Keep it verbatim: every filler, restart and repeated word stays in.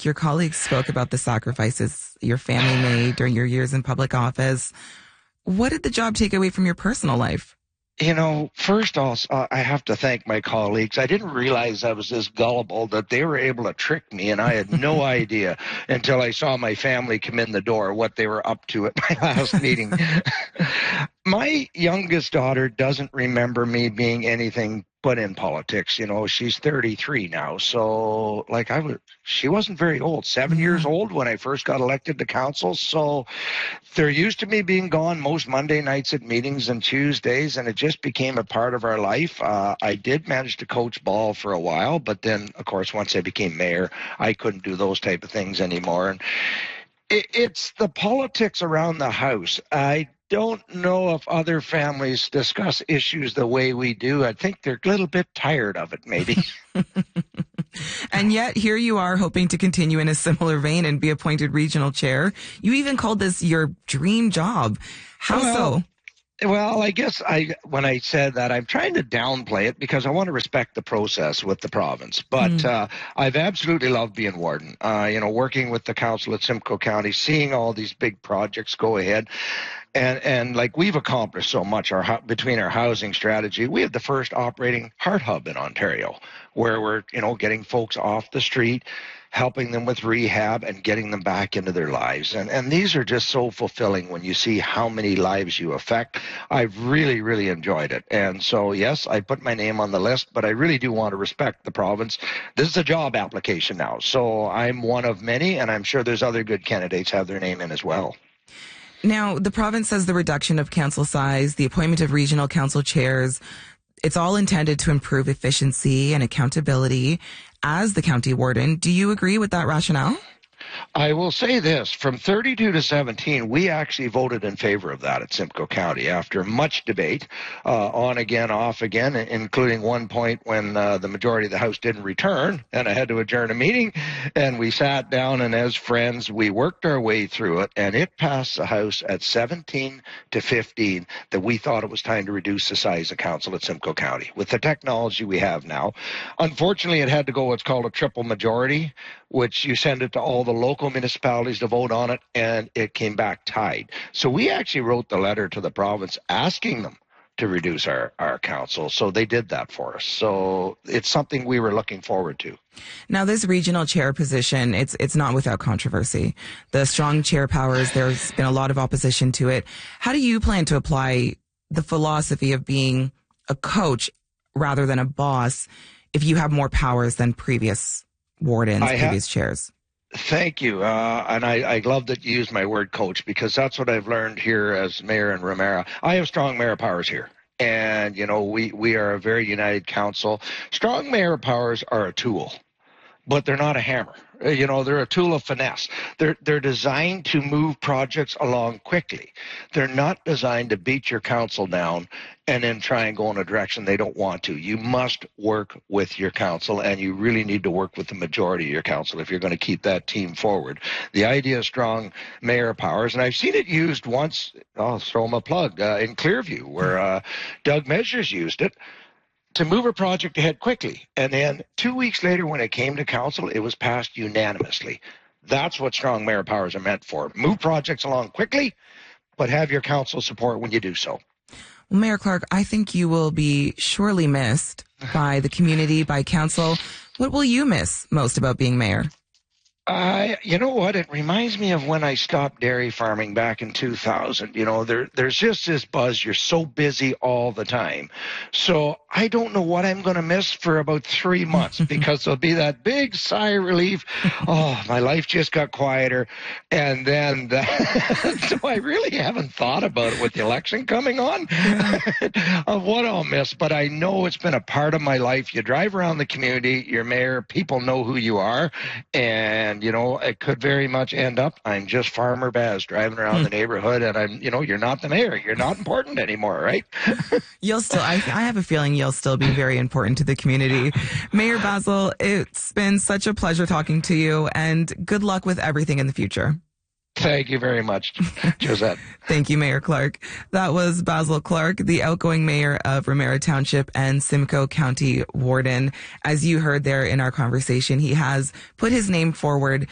Clark, your colleagues spoke about the sacrifices your family made during your years in public office. What did the job take away from your personal life? You know, first off, uh, I have to thank my colleagues. I didn't realize I was this gullible that they were able to trick me, and I had no idea until I saw my family come in the door what they were up to at my last meeting. My youngest daughter doesn't remember me being anything but in politics. You know, she's thirty-three now. So, like, I was, she wasn't very old, seven years old when I first got elected to council. So they're used to me being gone most Monday nights at meetings and Tuesdays, and it just became a part of our life. Uh, I did manage to coach ball for a while, but then, of course, once I became mayor, I couldn't do those type of things anymore. And it, it's the politics around the house. I don't know if other families discuss issues the way we do. I think they're a little bit tired of it, maybe. And yet here you are hoping to continue in a similar vein and be appointed regional chair. You even called this your dream job. How well, so? Well, I guess I when I said that, I'm trying to downplay it because I want to respect the process with the province. But mm. uh, I've absolutely loved being warden. Uh, you know, working with the council at Simcoe County, seeing all these big projects go ahead. And, and like we've accomplished so much our between our housing strategy. We have the first operating heart hub in Ontario where we're, you know, getting folks off the street, helping them with rehab and getting them back into their lives. And, and these are just so fulfilling when you see how many lives you affect. I've really, really enjoyed it. And so, yes, I put my name on the list, but I really do want to respect the province. This is a job application now. So I'm one of many, and I'm sure there's other good candidates have their name in as well. Now, the province says the reduction of council size, the appointment of regional council chairs, it's all intended to improve efficiency and accountability. As the county warden, do you agree with that rationale? I will say this, from thirty-two to seventeen, we actually voted in favor of that at Simcoe County after much debate, uh, on again, off again, including one point when uh, the majority of the House didn't return and I had to adjourn a meeting, and we sat down and as friends, we worked our way through it, and it passed the House at seventeen to fifteen that we thought it was time to reduce the size of council at Simcoe County. With the technology we have now, unfortunately, it had to go what's called a triple majority, which you send it to all the local municipalities to vote on it, and it came back tied. So we actually wrote the letter to the province asking them to reduce our, our council. So they did that for us. So it's something we were looking forward to. Now, this regional chair position, it's it's not without controversy. The strong chair powers, there's been a lot of opposition to it. How do you plan to apply the philosophy of being a coach rather than a boss if you have more powers than previous wardens, I previous ha- chairs? Thank you. Uh, and I, I love that you use my word coach, because that's what I've learned here as mayor in Ramara. I have strong mayor powers here. And, you know, we, we are a very united council. Strong mayor powers are a tool, but they're not a hammer. You know, they're a tool of finesse. They're, they're designed to move projects along quickly. They're not designed to beat your council down and then try and go in a direction they don't want to. You must work with your council, and you really need to work with the majority of your council if you're going to keep that team forward. The idea of strong mayor powers, and I've seen it used once, I'll throw them a plug, uh, in Clearview, where uh, Doug Measures used it to move a project ahead quickly. And then two weeks later, when it came to council, it was passed unanimously. That's what strong mayor powers are meant for. Move projects along quickly, but have your council support when you do so. Well, Mayor Clark, I think you will be surely missed by the community, by council. What will you miss most about being mayor? Uh, you know what? It reminds me of when I stopped dairy farming back in two thousand. You know, there, there's just this buzz. You're so busy all the time. So I don't know what I'm going to miss for about three months because there'll be that big sigh of relief. Oh, my life just got quieter. And then, that, so I really haven't thought about it with the election coming on of what I'll miss. But I know it's been a part of my life. You drive around the community, you're mayor, people know who you are. And And, you know, it could very much end up, I'm just Farmer Baz driving around hmm. the neighborhood, and I'm, you know, you're not the mayor. You're not important anymore, right? You'll still, I, I have a feeling you'll still be very important to the community. Mayor Basil, it's been such a pleasure talking to you, and good luck with everything in the future. Thank you very much, Josette. Thank you, Mayor Clark. That was Basil Clark, the outgoing mayor of Ramara Township and Simcoe County Warden. As you heard there in our conversation, he has put his name forward